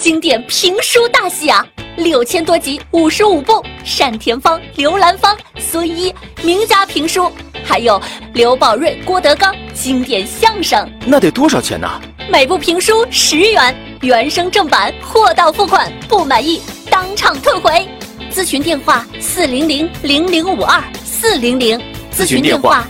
经典评书大戏啊，6000多集，55部，单田芳、刘兰芳、孙一名家评书，还有刘宝瑞、郭德纲经典相声。 那得多少钱呢？ 每部评书10元，原声正版，货到付款，不满意当场退回。咨询电话400-0052-400， 咨询电话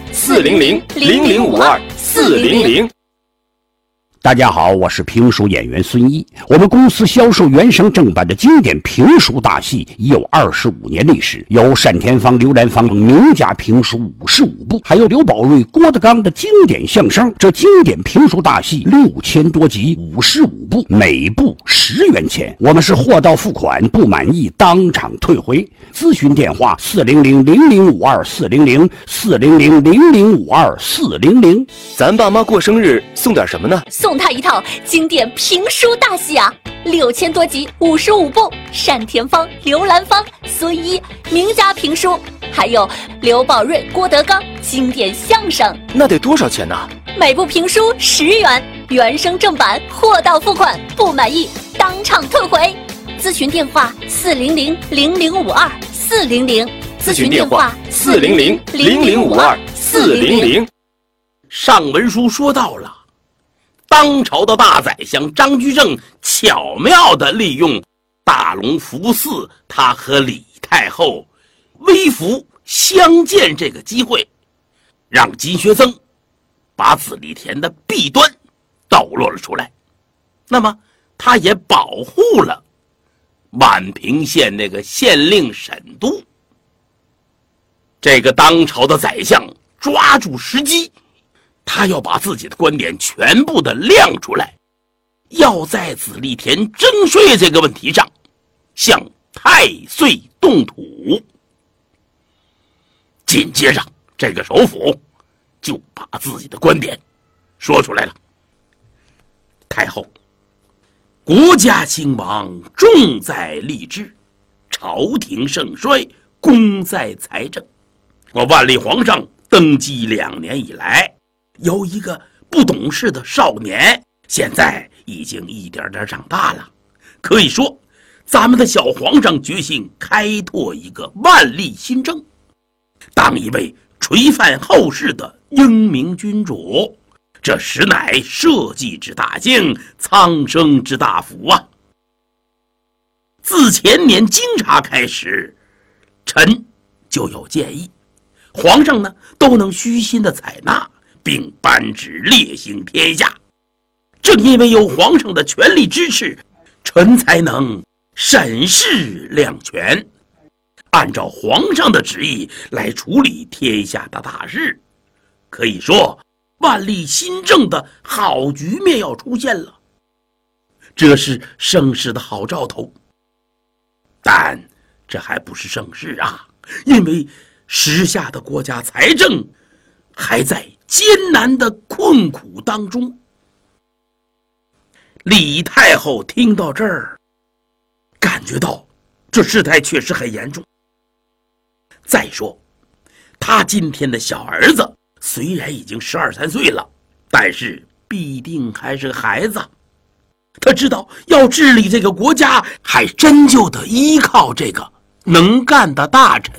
400-0052-400。 大家好，我是评书演员孙一。我们公司销售原声正版的经典评书大戏已有25年历史，有单田芳、刘兰芳名家评书55部，还有刘宝瑞、郭德纲的经典相声。这经典评书大戏6000多集，55部，每部10元钱。我们是货到付款，不满意当场退回。咨询电话400-0052-400，400-0052-400。 咱爸妈过生日送点什么呢？ 送他一套经典评书大戏啊，6000多集，55部，单田芳、刘兰芳、孙一名家评书，还有刘宝瑞、郭德纲经典相声。 那得多少钱呢？ 每部评书10元，原声正版，货到付款，不满意当场退回。咨询电话400-0052-400， 咨询电话400-0052-400。 上文书说到了，当朝的大宰相张居正巧妙地利用大隆福寺他和李太后微服相见这个机会，让金学曾把子立田的弊端抖落了出来。那么他也保护了宛平县那个县令沈都。这个当朝的宰相抓住时机，他要把自己的观点全部的亮出来，要在子立田征税这个问题上向太岁动土。紧接着这个首辅就把自己的观点说出来了。太后，国家兴亡重在吏治，朝廷盛衰功在财政。我万历皇上登基2年以来，有一个不懂事的少年，现在已经一点点长大了。可以说，咱们的小皇上决心开拓一个万历新政，当一位垂范后世的英明君主，这实乃社稷之大幸，苍生之大福啊！自前年经察开始，臣就有建议，皇上呢都能虚心的采纳，并颁旨烈行天下。正因为有皇上的全力支持，臣才能审视量权，按照皇上的旨意来处理天下的大事。可以说，万历新政的好局面要出现了，这是盛世的好兆头。但这还不是盛世啊，因为时下的国家财政还在艰难的困苦当中。李太后听到这儿，感觉到这事态确实很严重。再说，他今天的小儿子虽然已经12、13岁了，但是必定还是个孩子。他知道要治理这个国家，还真就得依靠这个能干的大臣。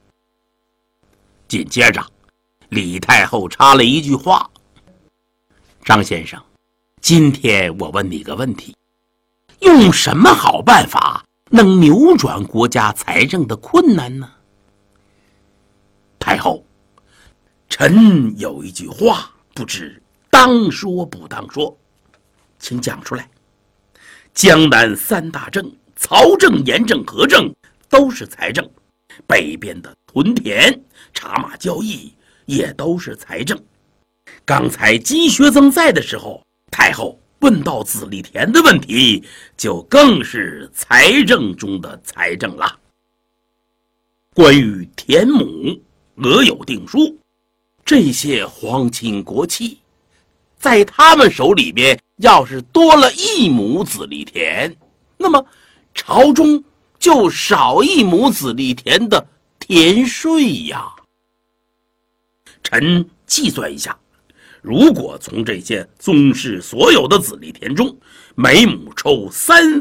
紧接着，李太后插了一句话：“张先生，今天我问你个问题，用什么好办法能扭转国家财政的困难呢？”太后，臣有一句话，不知当说不当说，请讲出来。江南3大政，曹政、盐政、河政，都是财政；北边的屯田、茶马交易也都是财政。刚才金学曾在的时候，太后问到子立田的问题，就更是财政中的财政了。关于田亩、额有定书，这些皇亲国戚，在他们手里边要是多了1亩子立田，那么朝中就少1亩子立田的田税呀。臣计算一下，如果从这些宗室所有的子立田中，每亩抽3